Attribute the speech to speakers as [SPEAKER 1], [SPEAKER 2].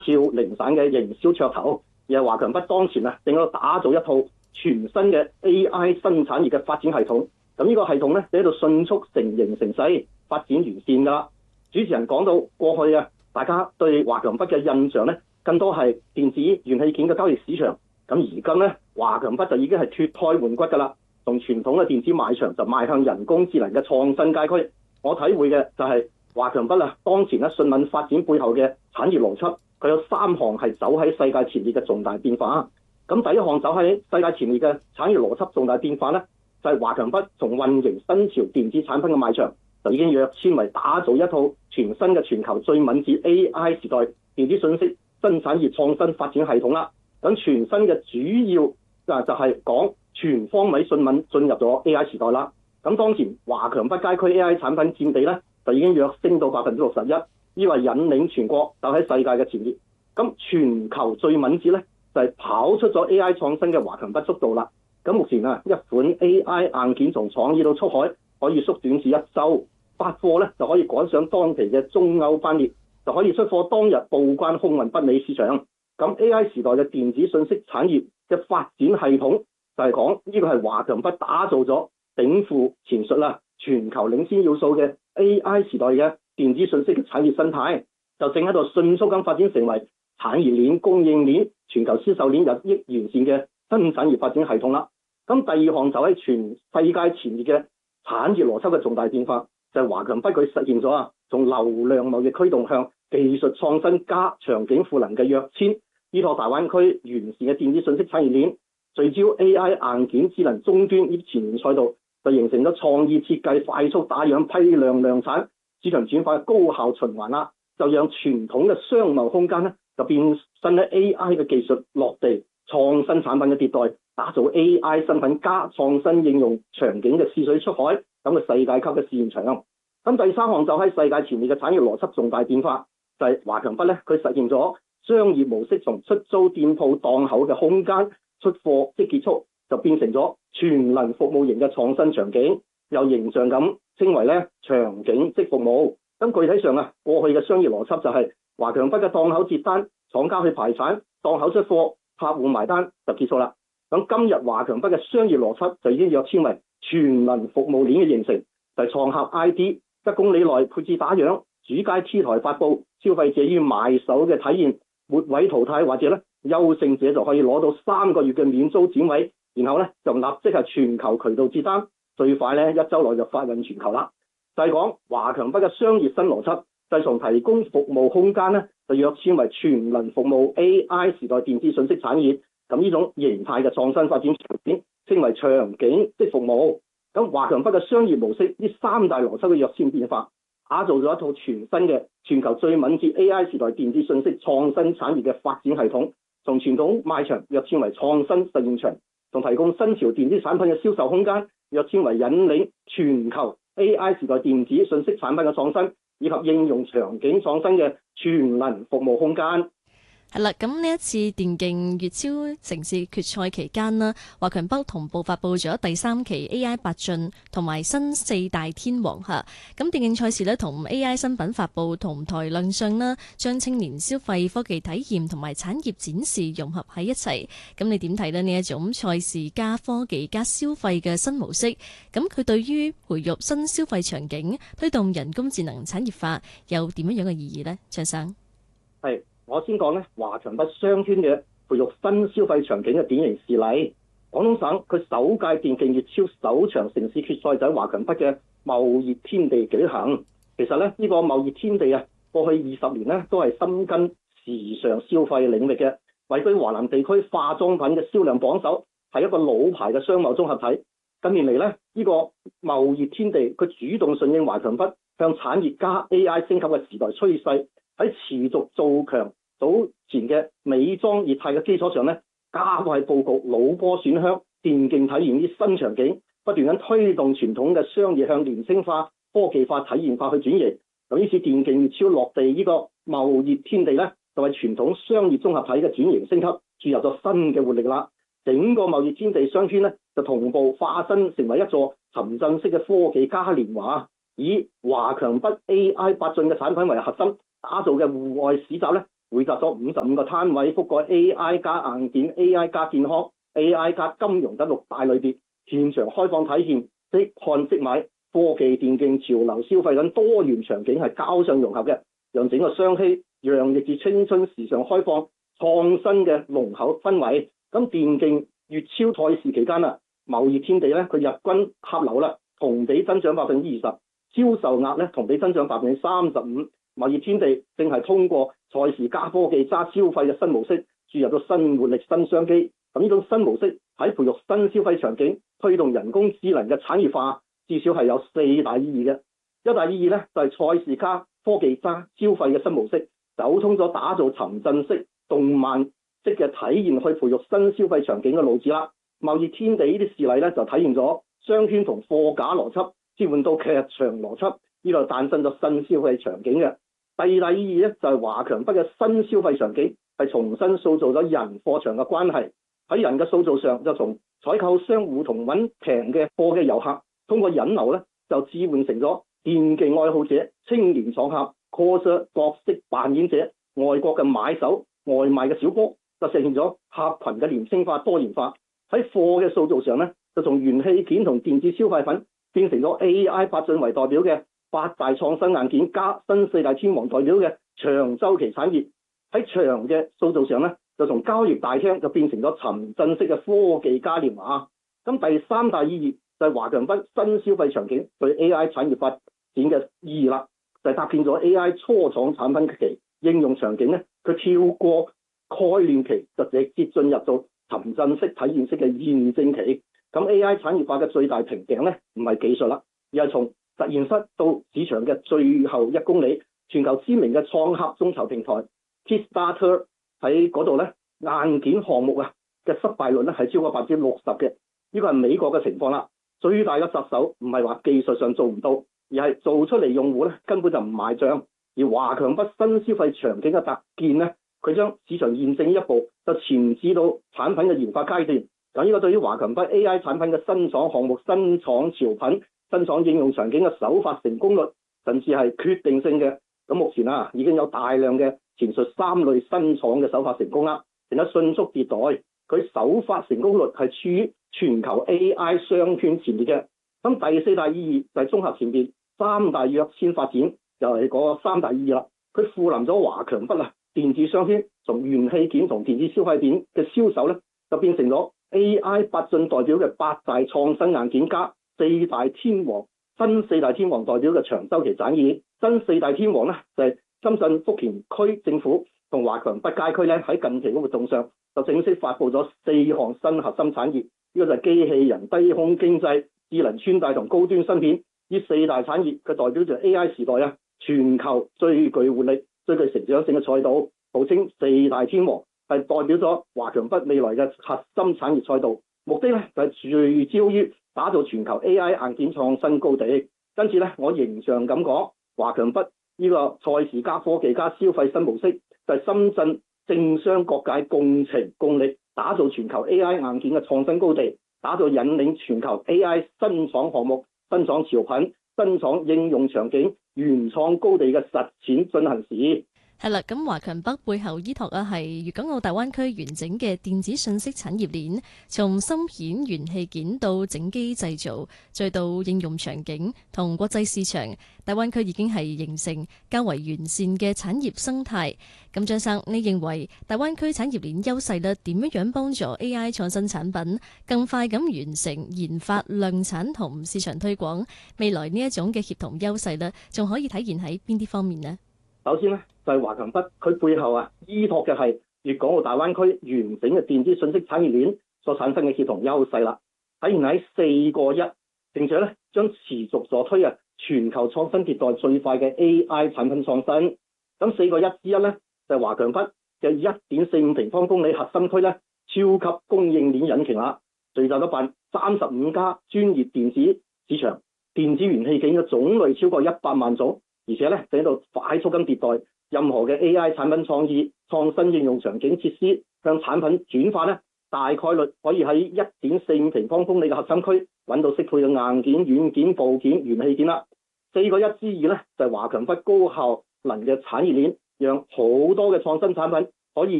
[SPEAKER 1] 跳零散嘅營銷噱頭，而係華強北當前正喺度打造一套全新嘅 AI 新產業嘅發展系統。咁呢個系統就喺度迅速成形成勢，發展完善㗎啦。主持人講到過去大家對華強北嘅印象更多係電子元器件嘅交易市場。咁而今華強北就已經係脫胎換骨㗎啦，從傳統嘅電子賣場就邁向人工智能嘅創新街區。我體會嘅就係華強北當前訊敏發展背後嘅產業邏輯，佢有3項係走喺世界前列嘅重大變化。咁第一項走喺世界前列嘅產業邏輯重大變化就係華強北從運營新潮電子產品嘅賣場，就已經躍遷為打造一套全新嘅全球最敏捷 AI 時代電子信息新產業創新發展系統啦。咁全新嘅主要就係講全方位訊敏進入咗 AI 時代啦。咁當前華強北街區 AI 產品佔比就已經躍升到61%，以為引領全國走喺世界嘅前列。咁全球最敏捷就係跑出咗 AI 創新嘅華強北速度啦。咁目前一款 AI 硬件從創意到出海可以縮短至1週，發貨就可以趕上當期嘅中歐班列，就可以出貨當日報關空運北美市場。咁 AI 時代嘅電子信息產業嘅發展系統就係講呢個係華強北打造咗頂負前述全球領先要素嘅 AI 時代嘅電子信息嘅產業生態，就正喺度迅速咁發展成為產業鏈、供應鏈、全球銷售鏈日益完善嘅新產業發展系統啦。咁第二項就喺全世界前列嘅產業邏輯嘅重大變化，就係華強北佢實現咗從流量貿易驅動向技術創新加場景賦能嘅躍遷，依託大灣區完善嘅電子信息產業鏈，聚焦 AI 硬件智能終端呢前沿賽道，就形成咗創意設計快速打樣批量量產市場轉化嘅高效循環啦。就讓傳統嘅商貿空間就變身喺 AI 嘅技術落地、創新產品嘅迭代，打造 AI 新品加創新應用場景嘅試水出海咁嘅世界級嘅試驗場。咁第三項就喺世界前列嘅產業邏輯重大變化，就係華強北佢實現咗商業模式從出租店鋪檔口嘅空間出貨即結束，就變成咗全能服務型嘅創新場景，又形象咁稱為場景即服務。咁具體上過去嘅商業邏輯就係華強北嘅檔口接單，廠家去排產，檔口出貨，客戶埋單就結束啦。咁今日華強北嘅商業邏輯就已經躍遷為全能服務鏈嘅形成，就係創客 ID1 公里內配置打樣，主街 T 台發布，消費者於買手嘅體驗，末位淘汰或者優勝者就可以攞到3個月嘅免租展位，然後就立即係全球渠道接單，最快1週內就發運全球啦。就係講華強北嘅商業新邏輯，就係從提供服務空間就躍遷為全能服務 AI 時代電子信息產業。咁呢種形態嘅創新發展場景稱為場景即服務。咁華強北嘅商業模式呢3大邏輯嘅躍遷變化，打造咗一套全新嘅全球最敏捷 AI 時代電子信息創新產業嘅發展系統，從傳統賣場躍遷為創新實驗場，從提供新潮電子產品嘅銷售空間躍遷為引領全球 AI 時代電子信息產品嘅創新以及應用場景創新嘅全能服務空間。
[SPEAKER 2] 係啦，咁呢一次電競粵超城市決賽期間啦，華強北同步發布咗第3期 AI 八進同埋新4大天王嚇。咁電競賽事呢，同 AI 新品發布同台亮相啦，將青年消費、科技體驗同埋產業展示融合喺一齊。咁你點睇呢？呢一種賽事加科技加消費嘅新模式，咁佢對於培育新消費場景、推動人工智能產業化有點樣嘅意義呢？張生
[SPEAKER 1] 係。我先講華強北商圈嘅培育新消費場景嘅典型事例。廣東省佢首屆電競粵超首場城市決賽就喺華強北嘅貿易天地舉行。其實呢個貿易天地過去20年都係深耕時尚消費領域嘅，位居華南地區化妝品嘅銷量榜首，係一個老牌嘅商貿綜合體。近年嚟呢個貿易天地佢主動順應華強北向產業加 AI 升級嘅時代趨勢，喺持續做強早前嘅美妝業態嘅基礎上加快佈局腦波選香、電競體驗啲新場景，不斷咁推動傳統嘅商業向年輕化、科技化、體驗化去轉型。咁於是電競粵超落地呢個貿易天地就係傳統商業綜合體嘅轉型升級，注入咗新嘅活力啦。整個貿易天地商圈就同步化身成為一座沉浸式嘅科技嘉年華，以華強北 AI 八進嘅產品為核心打造嘅戶外市集匯集咗55個攤位，覆蓋 AI 加硬件、AI 加健康、AI 加金融等6大類別，現場開放體驗，即看即買，科技、電競、潮流消費等多元場景係交相融合嘅，讓整個雙禧洋溢住青春時尚開放創新嘅濃厚氛圍。咁電競月超賽事期間貿易天地咧，佢日均客流啦，同比增長20%，銷售額咧同比增長35%。貿易天地正係通過賽事加科技加消費嘅新模式，注入咗新活力、新商機。咁呢種新模式喺培育新消費場景、推動人工智能嘅產業化，至少係有4大意義嘅。一大意義咧就係賽事加科技加消費嘅新模式，走通咗打造沉浸式、動漫式嘅體驗去培育新消費場景嘅路子啦。貿易天地呢啲事例咧就體現咗商圈同貨架邏輯轉換到劇場邏輯，呢度誕生咗新消費場景嘅。第二大意義咧就係華強北嘅新消費場景係重新塑造咗人貨場嘅關係。喺人嘅塑造上，就從採購商戶同揾平嘅貨嘅遊客，通過引流咧就置換成咗電競愛好者、青年創客、cos 角色扮演者、外國嘅買手、外賣嘅小哥，就實現咗客群嘅年輕化、多元化。喺貨嘅塑造上咧，就從元器件同電子消費品變成咗 AI 8進為代表嘅8大創新硬件加新4大天王代表嘅長週期產業。喺場嘅塑造上咧，就從交易大廳就變成咗沉浸式嘅科技嘉年華。咁第三大意義就係華強北新消費場景對 AI 產業發展嘅意義啦，就係搭建咗 AI 初創產品期應用場景咧，佢跳過概念期就直接進入到沉浸式體驗式嘅驗證期。咁 AI 產業化嘅最大瓶頸咧，唔係技術啦，而係從實驗室到市場嘅最後1公里，全球知名嘅創客眾籌平台 Kickstarter 喺嗰度咧，硬件項目嘅失敗率咧係超過60%嘅，呢個係美國嘅情況啦。最大嘅窒手唔係話技術上做唔到，而係做出嚟用戶咧根本就唔買帳。而華強北新消費場景嘅搭建咧，佢將市場驗證一步就前置到產品嘅研發階段。咁呢個對於華強北 AI 產品嘅新廠項目、新廠潮品、新廠應用場景嘅首發成功率，甚至係決定性嘅。咁目前已經有大量嘅前述3類新廠嘅首發成功啦，並且迅速迭代。佢首發成功率係處於全球 AI 商圈前列嘅。咁第4大意義就係綜合前面3大躍遷發展，就係嗰3大意義啦。佢賦臨咗華強北電子商圈，從元器件同電子消費品嘅銷售咧，就變成咗 AI 8進代表嘅8大創新硬件加4大天王，新4大天王代表嘅長週期產業。新4大天王咧就係深圳福田區政府同華強北街區咧喺近期嘅活動上就正式發布咗4項新核心產業，呢個就係機器人、低空經濟、智能穿戴同高端芯片。呢4大產業佢代表住 AI 時代全球最具活力、最具成長性嘅賽道，號稱4大天王，係代表咗華強北未來嘅核心產業賽道。目的咧就係聚焦於打造全球 AI 硬件創新高地。跟住咧，我形象咁講，華強北呢個賽事加科技加消費新模式，就係深圳政商各界共情共力，打造全球 AI 硬件嘅創新高地，打造引領全球 AI 新廠項目、新廠潮品、新廠應用場景原創高地嘅實踐進行時。
[SPEAKER 2] 係啦，咁華強北背後依託係粵港澳大灣區完整嘅電子信息產業鏈，從芯片、元器件到整機製造，再到應用場景同國際市場，大灣區已經係形成較為完善嘅產業生態。咁張生，你認為大灣區產業鏈優勢咧點樣幫助 AI 創新產品更快咁完成研發、量產同市場推廣？未來呢一種嘅協同優勢咧，仲可以體現喺邊啲方面呢？
[SPEAKER 1] 首先咧，就係華強北佢背後依託嘅係粵港澳大灣區完整嘅電子信息產業鏈所產生嘅協同優勢啦。體現喺4個1，並且咧將持續助推全球創新迭代最快嘅 AI 產品創新。咁4個1之一咧，就係華強北嘅 1.45 平方公里核心區咧，超級供應鏈引擎啦，聚集咗35家專業電子市場，電子元器件嘅種類超過100萬種。而且咧，喺度快速咁迭代，任何嘅 AI 產品創意、創新應用場景設施向產品轉化咧，大概率可以喺 1.45 平方公里嘅核心區揾到適配嘅硬件、軟件、部件、元器件啦。4個1之2咧，就係華強北高效能嘅產業鏈， 讓好多嘅創新產品可以